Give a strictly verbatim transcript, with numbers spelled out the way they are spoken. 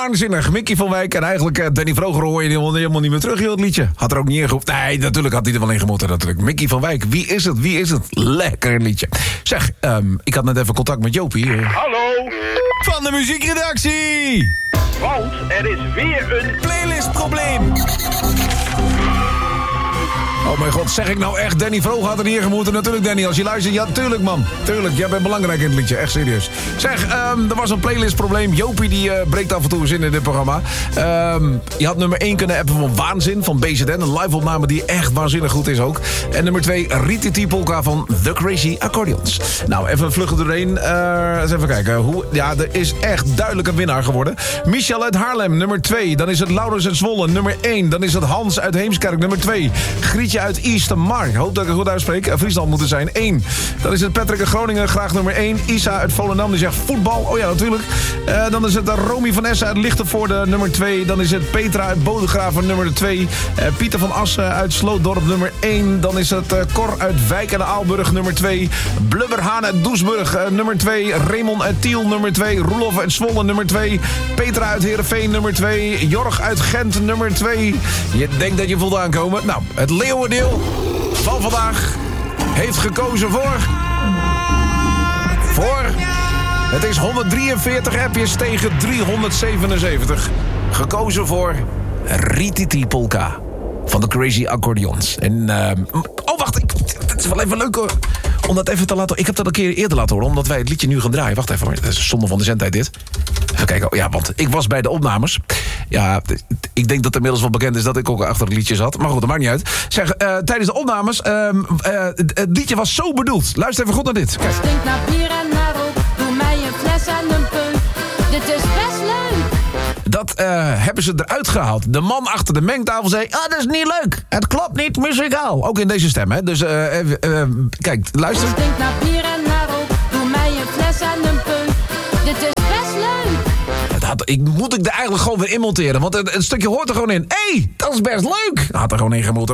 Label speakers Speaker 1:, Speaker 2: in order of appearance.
Speaker 1: waanzinnig. Mickey van Wijk en eigenlijk uh, Danny Vroger hoor je helemaal, helemaal niet meer terug, joh, het liedje. Had er ook niet in gehoefd. Nee, natuurlijk had hij er wel in gemoeten, natuurlijk. Mickey van Wijk, wie is het, wie is het? Lekker liedje. Zeg, um, ik had net even contact met Jopie. Uh,
Speaker 2: Hallo.
Speaker 1: Van de muziekredactie.
Speaker 2: Want er is weer een
Speaker 1: playlistprobleem. Oh mijn god, zeg ik nou echt, Danny Vroeg had er hier gemoeten? Natuurlijk Danny, als je luistert, ja tuurlijk man. Tuurlijk, jij bent belangrijk in het liedje, echt serieus. Zeg, um, er was een playlistprobleem. Jopie die uh, breekt af en toe zin in dit programma. Um, je had nummer één kunnen appen van Waanzin van B Z N. Een live-opname die echt waanzinnig goed is ook. En nummer twee, Rititi Polka van The Crazy Accordions. Nou, even vluggen doorheen. Uh, eens even kijken. Hoe, ja, er is echt duidelijk een winnaar geworden. Michel uit Haarlem, nummer twee. Dan is het Laurens uit Zwolle, nummer één. Dan is het Hans uit Heemskerk, nummer twee. Grietje uit Eastermar. Ik hoop dat ik het goed uitspreek. Friesland moet er zijn. één. Dan is het Patrick uit Groningen, graag nummer één. Isa uit Volendam, die zegt voetbal. Oh ja, natuurlijk. Uh, dan is het Romy van Essen uit Lichtenvoorde, nummer twee. Dan is het Petra uit Bodegraven, nummer twee. Uh, Pieter van Assen uit Slootdorp, nummer één. Dan is het uh, Cor uit Wijk en Aalburg, nummer twee. Blubberhaan uit Doesburg, uh, nummer twee. Raymond uit Tiel, nummer twee. Roelof uit Zwolle, nummer twee. Petra uit Heerenveen, nummer twee. Jorg uit Gent, nummer twee. Je denkt dat je voelt aankomen. Nou, het leeuwendeel van vandaag heeft gekozen voor... Voor... Het is honderddrieënveertig appjes tegen driehonderdzevenenzeventig. Gekozen voor Rititi Polka van de Crazy Accordions. En, uh, oh, wacht. Ik, het is wel even leuk hoor. Om dat even te laten... Ik heb dat een keer eerder laten horen, omdat wij het liedje nu gaan draaien. Wacht even, dat is zonde van de zendtijd dit. Even kijken. Oh, ja, want ik was bij de opnames. Ja, ik denk dat het inmiddels wel bekend is dat ik ook achter het liedje zat. Maar goed, dat maakt niet uit. Zeg, uh, tijdens de opnames... Uh, uh, het liedje was zo bedoeld. Luister even goed naar dit. Kijk.
Speaker 3: Stinkt naar bier en naar rook. Doe mij een fles en een peuk. Dit is best leuk.
Speaker 1: Dat uh, hebben ze eruit gehaald. De man achter de mengtafel zei... Ah, dat is niet leuk. Het klopt niet muzikaal. Ook in deze stem, hè. Dus, uh, uh, uh, kijk, luister.
Speaker 3: Stinkt naar bier en naar rook. Doe mij een fles en een peuk. Dit is best leuk.
Speaker 1: Het had, ik, moet ik er eigenlijk gewoon weer in monteren. Want het, het stukje hoort er gewoon in. Hé, hey, dat is best leuk. Had er gewoon in gemoeten.